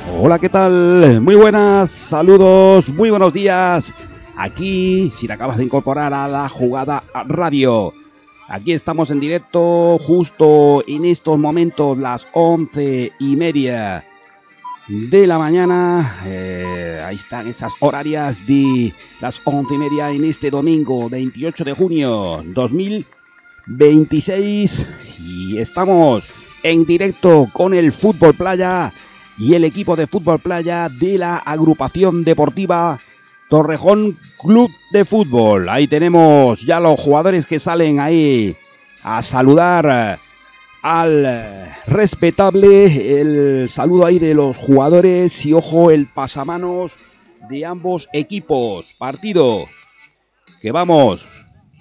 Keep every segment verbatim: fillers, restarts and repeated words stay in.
Hola, ¿qué tal? Muy buenas, saludos, muy buenos días. Aquí, si te acabas de incorporar a la Jugada Radio, aquí estamos en directo justo en estos momentos, las once y media de la mañana. Eh, ahí están esas horarias de las once y media en este domingo veintiocho de junio dos mil veintiséis. Y estamos en directo con el Fútbol Playa y el equipo de Fútbol Playa de la agrupación deportiva Torrejón Club de Fútbol. Ahí tenemos ya los jugadores que salen ahí a saludar al respetable. El saludo ahí de los jugadores y ojo el pasamanos de ambos equipos. Partido que vamos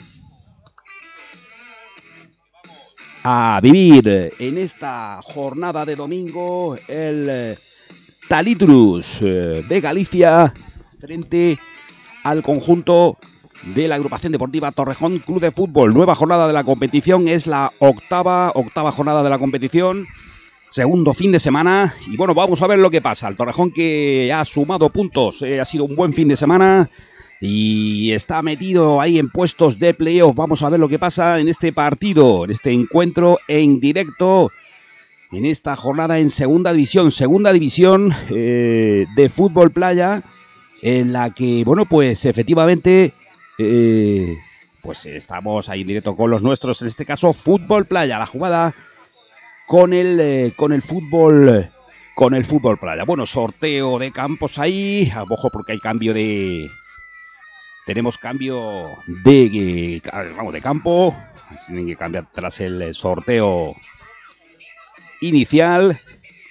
a vivir en esta jornada de domingo, el Talitrus de Galicia frente al conjunto de la agrupación deportiva Torrejón Club de Fútbol. Nueva jornada de la competición, es la octava, octava jornada de la competición, segundo fin de semana. Y bueno, vamos a ver lo que pasa. El Torrejón, que ha sumado puntos, eh, ha sido un buen fin de semana y está metido ahí en puestos de playoff. Vamos a ver lo que pasa en este partido, en este encuentro en directo, en esta jornada en segunda división, segunda división eh, de Fútbol Playa, en la que, bueno, pues efectivamente, eh, pues estamos ahí en directo con los nuestros, en este caso Fútbol Playa, la jugada con el, eh, con el fútbol, con el Fútbol Playa. Bueno, sorteo de campos ahí, ojo porque hay cambio de... Tenemos cambio de, vamos, de campo. Tienen que cambiar tras el sorteo inicial.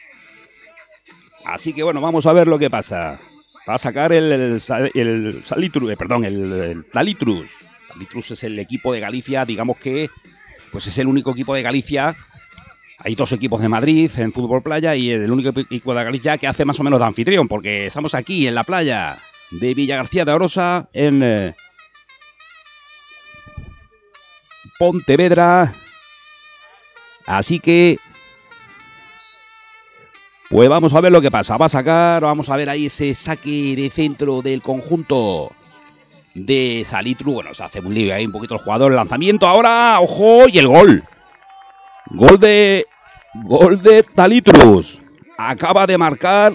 Así que bueno, vamos a ver lo que pasa. Va a sacar el, el, el Salitrus, eh, perdón, el, el Talitrus. Talitrus es el equipo de Galicia, digamos que pues es el único equipo de Galicia. Hay dos equipos de Madrid en Fútbol Playa y el único equipo de Galicia que hace más o menos de anfitrión, porque estamos aquí en la playa de Villagarcía de Arosa, en eh, Pontevedra. Así que pues vamos a ver lo que pasa. Va a sacar, vamos a ver ahí ese saque de centro del conjunto de Salitrus. Bueno, se hace un lío ahí un poquito el jugador. El lanzamiento ahora, ojo, y el gol. Gol de, gol de Talitrus. Acaba de marcar...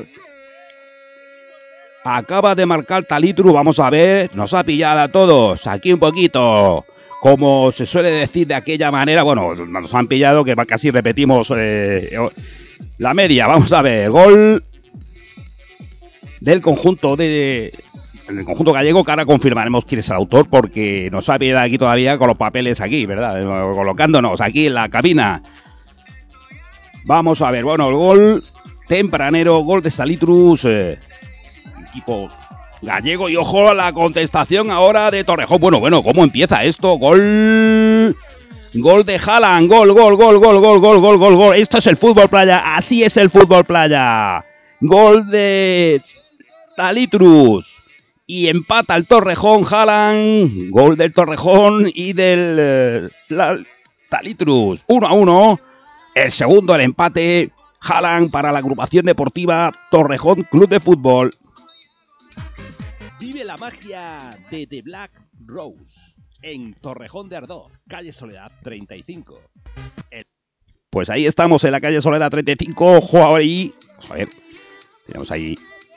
Acaba de marcar Talitrus, vamos a ver, nos ha pillado a todos, aquí un poquito, como se suele decir de aquella manera, bueno, nos han pillado que casi repetimos eh, la media. Vamos a ver, gol del conjunto de, del conjunto gallego, que ahora confirmaremos quién es el autor, porque nos ha pillado aquí todavía con los papeles aquí, ¿verdad? Colocándonos aquí en la cabina. Vamos a ver, bueno, el gol tempranero, gol de Salitrus, eh, equipo gallego, y ojo a la contestación ahora de Torrejón. Bueno, bueno, ¿cómo empieza esto? Gol, gol de Haaland, gol, gol, gol, gol, gol, gol, gol, gol, gol. Esto es el Fútbol Playa, así es el Fútbol Playa. Gol de Talitrus y empata el Torrejón. Haaland, gol del Torrejón y del eh, la, Talitrus. uno a uno. El segundo, el empate. Haaland para la agrupación deportiva Torrejón Club de Fútbol. Vive la magia de The Black Rose en Torrejón de Ardoz, calle Soledad treinta y cinco. El... Pues ahí estamos en la calle Soledad treinta y cinco. Ojo ahí. Vamos a ver. Tenemos ahí.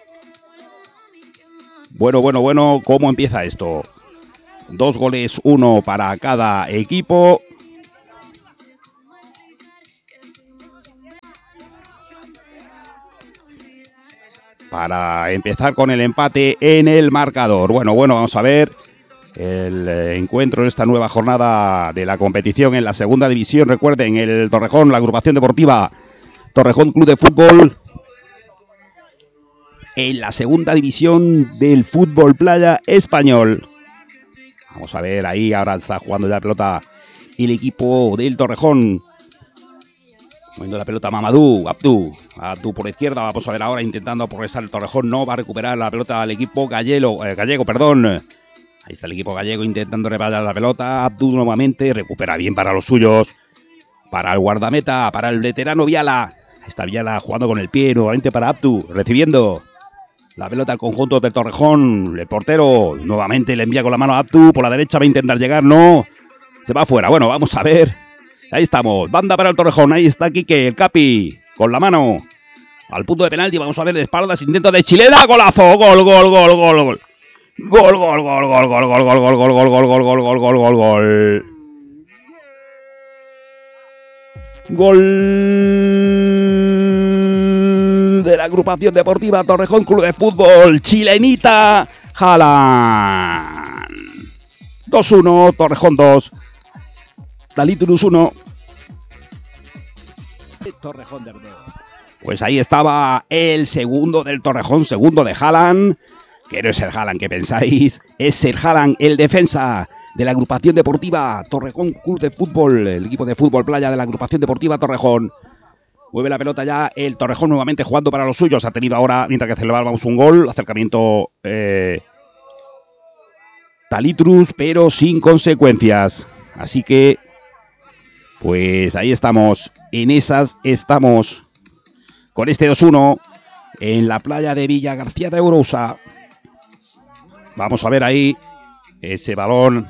Bueno, bueno, bueno. ¿Cómo empieza esto? Dos goles, uno para cada equipo. Para empezar con el empate en el marcador. Bueno, bueno, vamos a ver el encuentro en esta nueva jornada de la competición en la segunda división. Recuerden, el Torrejón, la agrupación deportiva Torrejón Club de Fútbol, en la segunda división del Fútbol Playa español. Vamos a ver, ahí ahora está jugando ya la pelota el equipo del Torrejón. Moviendo la pelota Mamadou, Abdú, Abdú por izquierda. Vamos a ver ahora intentando progresar el Torrejón. No va a recuperar la pelota al equipo gallego, eh, gallego, perdón. Ahí está el equipo gallego intentando reparar la pelota. Abdú nuevamente recupera bien para los suyos. Para el guardameta, para el veterano Viala. Está Viala jugando con el pie nuevamente para Abdu, recibiendo la pelota al conjunto del Torrejón. El portero nuevamente le envía con la mano a Abdu, por la derecha va a intentar llegar, no, se va afuera. Bueno, vamos a ver, ahí estamos, banda para el Torrejón, ahí está Quique, el Capi, con la mano al punto de penalti. Vamos a ver de espaldas, intento de Chilena, golazo, gol, gol, gol, gol, gol. Gol, gol, gol, gol, gol, gol, gol, gol, gol, gol, gol, gol, gol, gol, gol, gol, gol. Gol de la agrupación deportiva Torrejón Club de Fútbol, Chilenita Haaland. dos uno, Torrejón dos, Talitrus uno. Torrejón de Ardeo. Pues ahí estaba el segundo del Torrejón, segundo de Haaland. Que no es el Haaland que pensáis, es el Haaland, el defensa de la agrupación deportiva Torrejón Club de Fútbol, el equipo de fútbol playa de la agrupación deportiva Torrejón. Mueve la pelota ya el Torrejón nuevamente jugando para los suyos. Ha tenido ahora, mientras que celebrábamos un gol, acercamiento eh, Talitrus, pero sin consecuencias. Así que, pues ahí estamos, en esas estamos, con este dos uno en la playa de Villa García de Ourousa. Vamos a ver ahí ese balón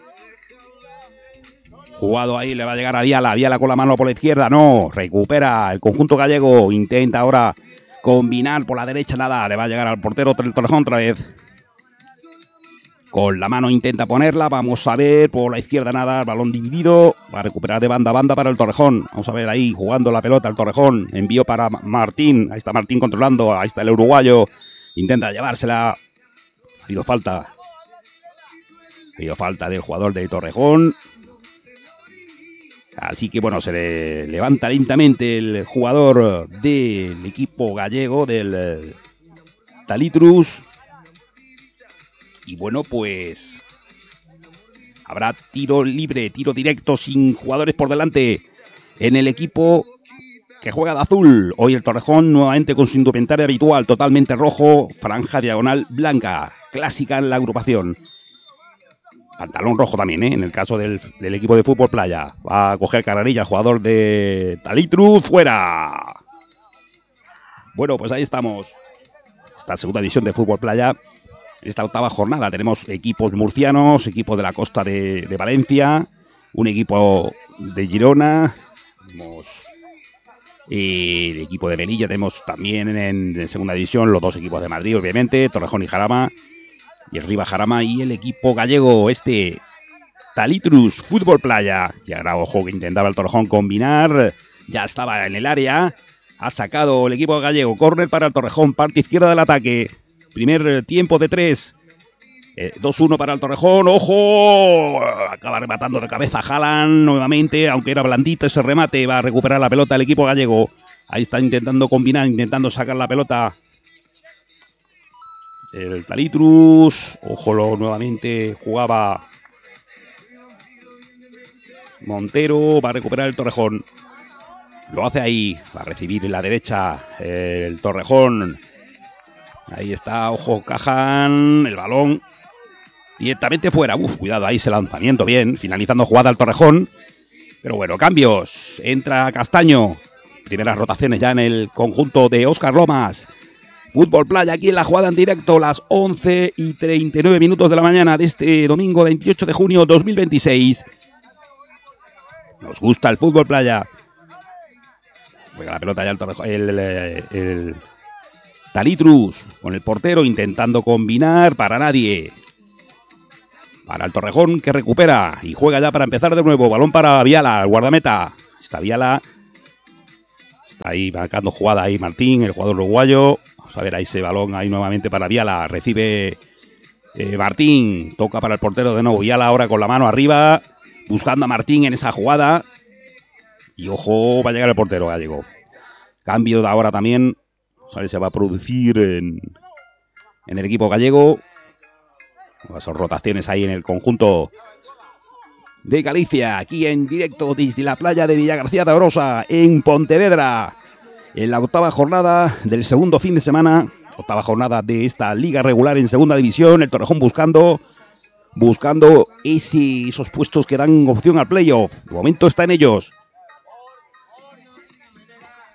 jugado ahí, le va a llegar a Viala, Viala con la mano por la izquierda, no, recupera el conjunto gallego, intenta ahora combinar por la derecha, nada, le va a llegar al portero del Torrejón otra vez. Con la mano intenta ponerla, vamos a ver, por la izquierda nada, el balón dividido, va a recuperar de banda a banda para el Torrejón. Vamos a ver ahí, jugando la pelota el Torrejón, envío para Martín, ahí está Martín controlando, ahí está el uruguayo, intenta llevársela. Ha habido falta. Ha habido falta del jugador de Torrejón. Así que bueno, se le levanta lentamente el jugador del equipo gallego, del Talitrus. Y bueno, pues habrá tiro libre, tiro directo sin jugadores por delante en el equipo que juega de azul. Hoy el Torrejón nuevamente con su indumentaria habitual, totalmente rojo, franja diagonal blanca, clásica en la agrupación. Pantalón rojo también, ¿eh? En el caso del, del equipo de fútbol playa. Va a coger carrerilla el jugador de Talitrus, fuera. Bueno, pues ahí estamos. Esta segunda división de fútbol playa. Esta octava jornada tenemos equipos murcianos, equipos de la costa de, de Valencia, un equipo de Girona, tenemos y el equipo de Melilla, tenemos también en, en segunda división los dos equipos de Madrid, obviamente, Torrejón y Jarama, y arriba Jarama, y el equipo gallego, este Talitrus Fútbol Playa, y ahora ojo que intentaba el Torrejón combinar, ya estaba en el área, ha sacado el equipo gallego, córner para el Torrejón, parte izquierda del ataque. Primer tiempo de tres. Eh, dos uno para el Torrejón. ¡Ojo! Acaba rematando de cabeza Haaland nuevamente. Aunque era blandito ese remate. Va a recuperar la pelota el equipo gallego. Ahí está intentando combinar, intentando sacar la pelota el Talitrus. Ojo, lo, nuevamente jugaba Montero. Va a recuperar el Torrejón. Lo hace ahí. Va a recibir en la derecha eh, el Torrejón. Ahí está, ojo, Cajan, el balón directamente fuera. Uf, cuidado, ahí ese lanzamiento, bien, finalizando jugada al Torrejón. Pero bueno, cambios, entra Castaño. Primeras rotaciones ya en el conjunto de Óscar Lomas. Fútbol Playa, aquí en la jugada en directo, las once y treinta y nueve minutos de la mañana de este domingo veintiocho de junio de dos mil veintiséis. Nos gusta el Fútbol Playa. Juega la pelota ya el Torrejón, el... el, el Talitrus con el portero intentando combinar, para nadie. Para el Torrejón que recupera y juega ya para empezar de nuevo. Balón para Viala, el guardameta. Está Viala. Está ahí marcando jugada ahí Martín, el jugador uruguayo. Vamos a ver ahí ese balón ahí nuevamente para Viala. Recibe eh, Martín. Toca para el portero de nuevo. Viala ahora con la mano arriba. Buscando a Martín en esa jugada. Y ojo, va a llegar el portero gallego. Cambio de ahora también. A ver, se va a producir en, en el equipo gallego. Esas rotaciones ahí en el conjunto de Galicia. Aquí en directo desde la playa de Villa García de Ourousa, en Pontevedra. En la octava jornada del segundo fin de semana. Octava jornada de esta liga regular en segunda división. El Torrejón buscando, buscando ese, esos puestos que dan opción al playoff. De momento está en ellos.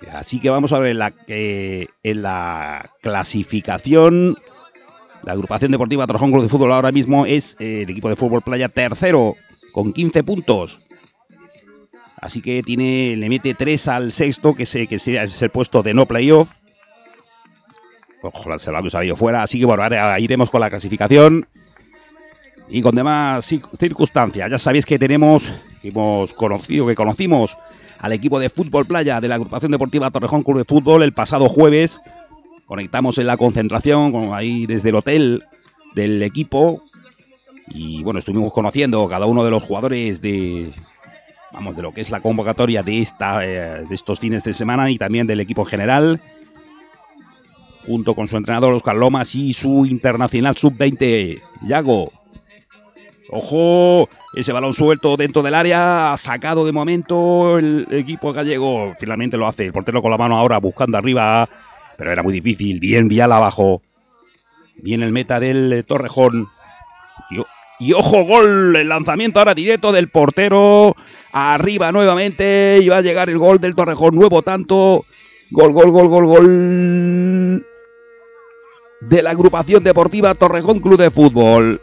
Así que vamos a ver en la, eh, en la clasificación. La agrupación deportiva Torrejón Club de Fútbol ahora mismo es eh, el equipo de fútbol playa tercero con quince puntos. Así que tiene, le mete tres al sexto, que, se, que sería es el puesto de no playoff. Ojalá se lo ha salido fuera. Así que bueno, ahora iremos con la clasificación y con demás circunstancias. Ya sabéis que tenemos, que hemos conocido, que conocimos al equipo de fútbol playa de la agrupación deportiva Torrejón Club de Fútbol el pasado jueves. Conectamos en la concentración, ahí desde el hotel del equipo. Y bueno, estuvimos conociendo cada uno de los jugadores de, vamos, de lo que es la convocatoria de, esta, eh, de estos fines de semana y también del equipo general, junto con su entrenador Óscar Lomas y su internacional sub veinte, Yago. ¡Ojo! Ese balón suelto dentro del área, sacado de momento el equipo gallego. Finalmente lo hace el portero con la mano ahora buscando arriba, pero era muy difícil. Bien Vial abajo. Bien el meta del Torrejón. Y, y ojo, gol. El lanzamiento ahora directo del portero. Arriba nuevamente. Y va a llegar el gol del Torrejón. Nuevo tanto. Gol, gol, gol, gol, gol. De la agrupación deportiva Torrejón Club de Fútbol.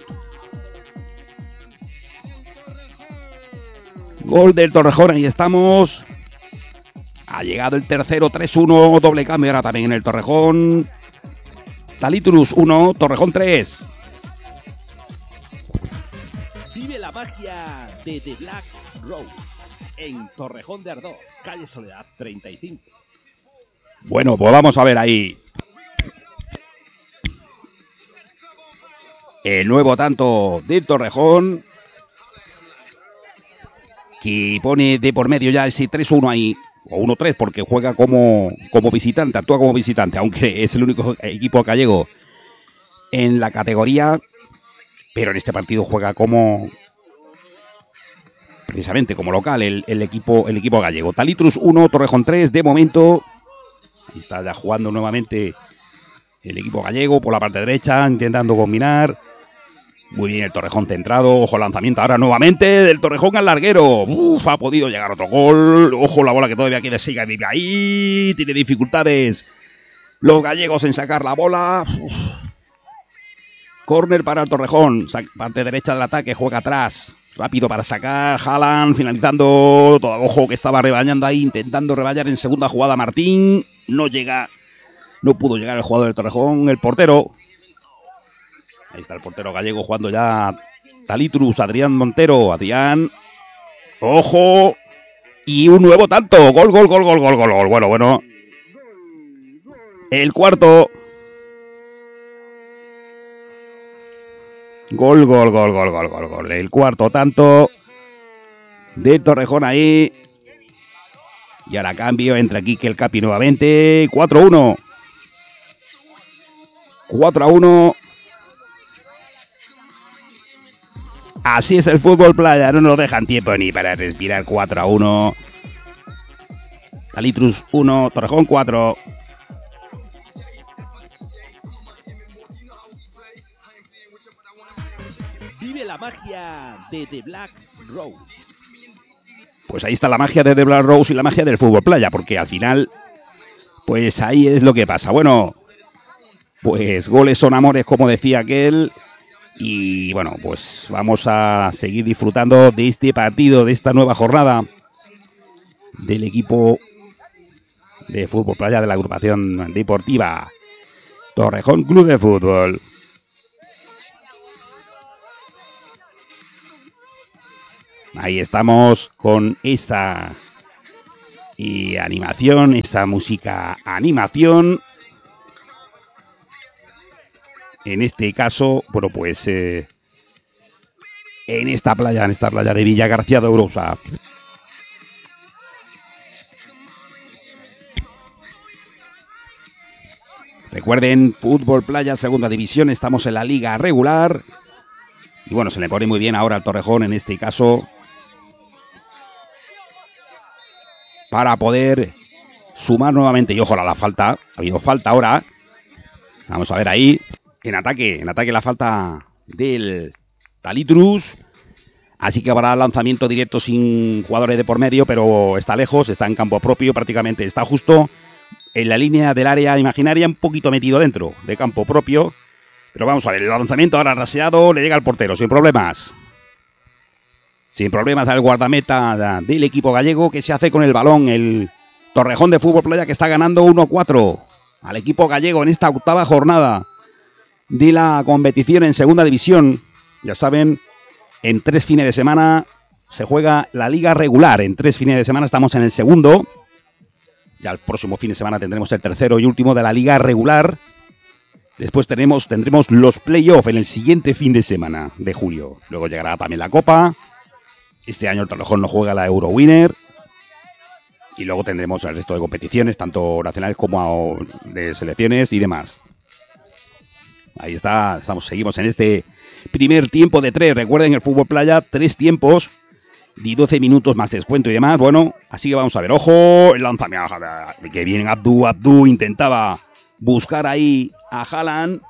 Gol del Torrejón, ahí estamos. Ha llegado el tercero, tres uno, doble cambio ahora también en el Torrejón. Talitrus uno, Torrejón tres. Vive la magia de The Black Rose en Torrejón de Ardoz, calle Soledad treinta y cinco. Bueno, pues vamos a ver ahí. El nuevo tanto del Torrejón, que pone de por medio ya ese tres uno ahí, o uno tres, porque juega como, como visitante, actúa como visitante, aunque es el único equipo gallego en la categoría, pero en este partido juega como, precisamente como local, el, el, equipo, el equipo gallego. Talitrus uno, Torrejón tres, de momento. Ahí está ya jugando nuevamente el equipo gallego por la parte derecha, intentando combinar. Muy bien el Torrejón centrado. Ojo, lanzamiento ahora nuevamente del Torrejón al larguero. Uf, ha podido llegar otro gol. Ojo, la bola que todavía quiere sigue vive ahí. Tiene dificultades los gallegos en sacar la bola. Uf. Córner para el Torrejón. Parte derecha del ataque, juega atrás. Rápido para sacar. Haaland finalizando. Todo, ojo, que estaba rebañando ahí, intentando rebañar en segunda jugada Martín. No llega. No pudo llegar el jugador del Torrejón. El portero. Ahí está el portero gallego jugando ya. Talitrus, Adrián Montero. Adrián. ¡Ojo! Y un nuevo tanto. Gol, gol, gol, gol, gol, gol, gol. Bueno, bueno. El cuarto. Gol, gol, gol, gol, gol, gol, gol. El cuarto tanto de Torrejón ahí. Y ahora cambio. Entra aquí que el Capi nuevamente. cuatro uno. cuatro a uno. Así es el fútbol playa, no nos dejan tiempo ni para respirar. Cuatro a uno. Talitrus uno, Torrejón cuatro. Vive la magia de The Black Rose. Pues ahí está la magia de The Black Rose y la magia del fútbol playa, porque al final, pues ahí es lo que pasa. Bueno, pues goles son amores, como decía aquel. Y bueno, pues vamos a seguir disfrutando de este partido, de esta nueva jornada del equipo de fútbol playa de la agrupación deportiva Torrejón Club de Fútbol. Ahí estamos con esa y animación, esa música animación. En este caso, bueno, pues eh, en esta playa, en esta playa de Villa García de Ourosa. Recuerden, fútbol playa, segunda división, estamos en la liga regular. Y bueno, se le pone muy bien ahora al Torrejón, en este caso, para poder sumar nuevamente. Y ojo a la falta, ha habido falta ahora. Vamos a ver ahí. En ataque, en ataque la falta del Talitrus. Así que habrá lanzamiento directo sin jugadores de por medio, pero está lejos, está en campo propio prácticamente, está justo en la línea del área imaginaria, un poquito metido dentro de campo propio. Pero vamos a ver, el lanzamiento ahora raseado, le llega al portero, sin problemas. Sin problemas al guardameta del equipo gallego, que se hace con el balón, el Torrejón de Fútbol Playa, que está ganando uno cuatro al equipo gallego en esta octava jornada de la competición en segunda división. Ya saben, en tres fines de semana se juega la liga regular. En tres fines de semana estamos en el segundo. Ya el próximo fin de semana tendremos el tercero y último de la liga regular. Después tenemos, tendremos los playoffs en el siguiente fin de semana de julio. Luego llegará también la Copa. Este año el Torrejón no juega la Eurowinner. Y luego tendremos el resto de competiciones, tanto nacionales como de selecciones y demás. Ahí está, estamos, seguimos en este primer tiempo de tres. Recuerden, el Fútbol Playa, tres tiempos de doce minutos más descuento y demás. Bueno, así que vamos a ver. ¡Ojo! El lanzamiento. Que bien Abdu. Abdu intentaba buscar ahí a Haaland.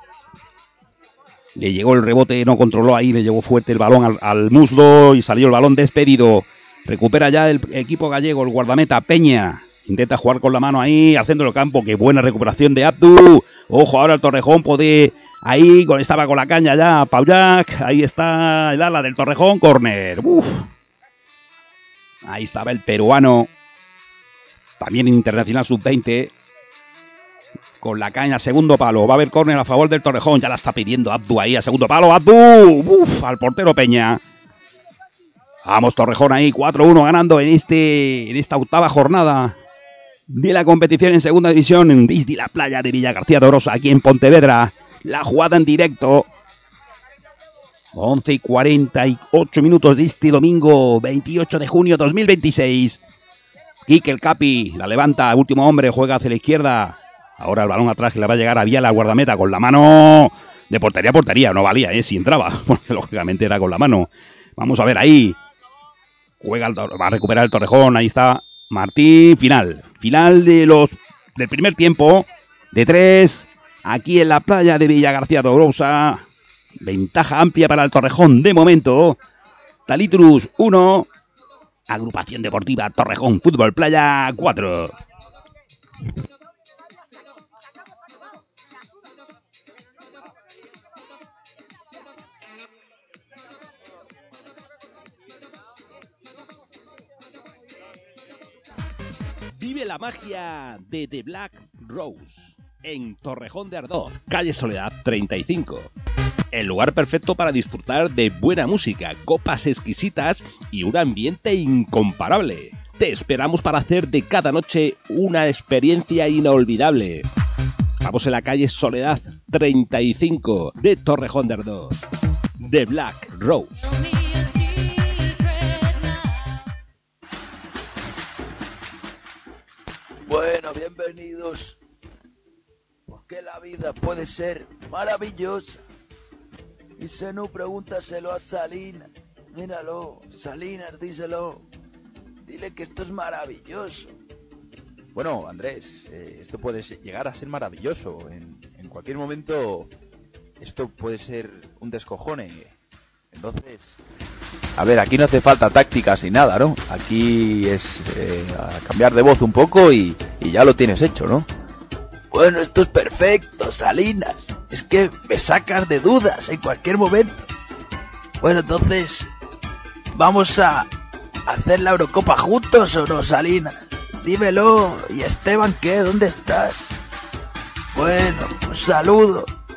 Le llegó el rebote, no controló ahí, le llegó fuerte el balón al, al muslo y salió el balón despedido. Recupera ya el equipo gallego, el guardameta Peña. Intenta jugar con la mano ahí, al centro del campo. ¡Qué buena recuperación de Abdu! Ojo, ahora el Torrejón puede... Ahí estaba con la caña ya Paullac. Ahí está el ala del Torrejón. Córner. Uf. Ahí estaba el peruano. También internacional sub veinte. Con la caña, segundo palo. Va a haber córner a favor del Torrejón. Ya la está pidiendo Abdu ahí a segundo palo. Abdu. Uf, al portero Peña. Vamos, Torrejón ahí. cuatro uno ganando en, este, en esta octava jornada de la competición en segunda división. Desde la playa de Villa García de Orosa, aquí en Pontevedra. La jugada en directo. once y cuarenta y ocho minutos de este domingo veintiocho de junio dos mil veintiséis. Quique el Capi la levanta, último hombre, juega hacia la izquierda. Ahora el balón atrás que le va a llegar a Viala, guardameta, con la mano de portería a portería. No valía, ¿eh? Si entraba, porque lógicamente era con la mano. Vamos a ver ahí. Juega el, va a recuperar el Torrejón, ahí está Martín. Final, final de los del primer tiempo de tres. Aquí en la playa de Villa García de Orosa. Ventaja amplia para el Torrejón de momento. Talitrus uno. Agrupación Deportiva Torrejón Fútbol Playa cuatro. Vive la magia de The Black Rose en Torrejón de Ardoz, calle Soledad treinta y cinco. El lugar perfecto para disfrutar de buena música, copas exquisitas y un ambiente incomparable. Te esperamos para hacer de cada noche una experiencia inolvidable. Estamos en la calle Soledad treinta y cinco de Torrejón de Ardoz. The Black Rose. Bueno, bienvenidos. Porque la vida puede ser maravillosa. Y si no, pregúntaselo a Salinas. Míralo, Salinas, díselo. Dile que esto es maravilloso. Bueno, Andrés, eh, esto puede llegar a ser maravilloso. En, en cualquier momento, esto puede ser un descojone. Entonces, a ver, aquí no hace falta tácticas ni nada, ¿no? Aquí es eh, a cambiar de voz un poco y, y ya lo tienes hecho, ¿no? Bueno, esto es perfecto, Salinas. Es que me sacas de dudas en cualquier momento. Bueno, entonces, ¿vamos a hacer la Eurocopa juntos o no, Salinas? Dímelo. ¿Y Esteban qué? ¿Dónde estás? Bueno, un saludo.